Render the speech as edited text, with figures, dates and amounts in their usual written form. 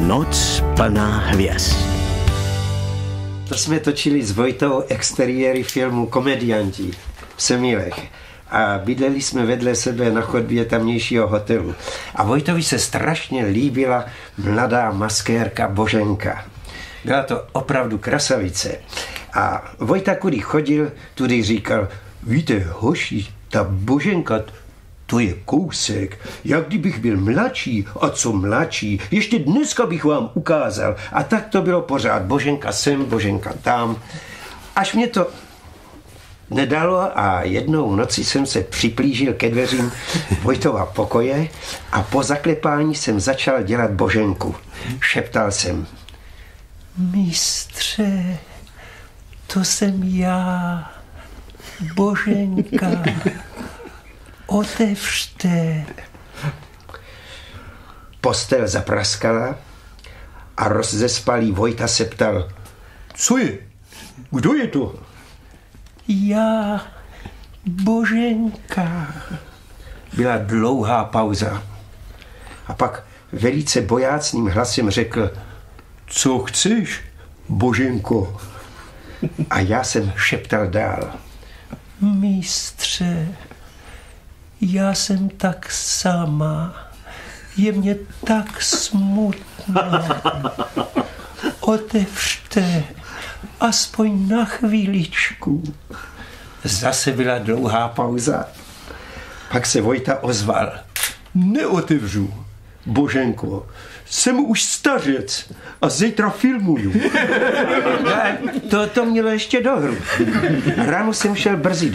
Noc plná hvězd. To jsme točili s Vojtou exteriéry filmu Komedianti v Semílech. A bydleli jsme vedle sebe na chodbě tamnějšího hotelu. A Vojtovi se strašně líbila mladá maskérka Boženka. Byla to opravdu krasavice. A Vojta, kudy chodil, tudy říkal: víte, hoši, ta Boženka, to je kousek. Jak kdybych byl mladší, a co mladší, ještě dneska bych vám ukázal. A tak to bylo pořád. Boženka sem, Boženka tam. Až mě to nedalo a jednou v noci jsem se připlížil ke dveřím Vojtova pokoje a po zaklepání jsem začal dělat Boženku. Šeptal jsem: mistře, to jsem já, Boženka, otevřte. Postel zapraskala a rozespalý Vojta se ptal: co je? Kdo je to? Já, Boženka. Byla dlouhá pauza. A pak velice bojácným hlasem řekl: co chceš, Boženko? A já jsem šeptal dál: mistře, já jsem tak sama. Je mě tak smutné. Otevřte, aspoň na chvíličku. Zase byla dlouhá pauza. Pak se Vojta ozval: neotevřu, Boženko, jsem už stařec a zítra filmuju. To mělo ještě dohru. Ráno jsem šel brzy